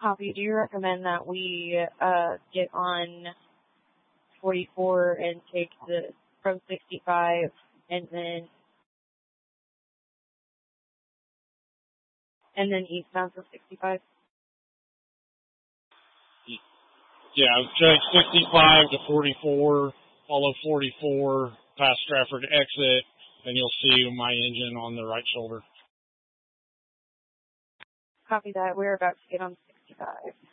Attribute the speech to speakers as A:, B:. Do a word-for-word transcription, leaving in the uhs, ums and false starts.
A: Copy. Do you recommend that we uh, get on forty-four and take the from sixty-five and then and then eastbound from sixty-five?
B: Yeah, take sixty-five to forty-four, follow forty-four past Stratford exit, and you'll see my engine on the right shoulder.
A: Copy that. We're about to get on sixty-five.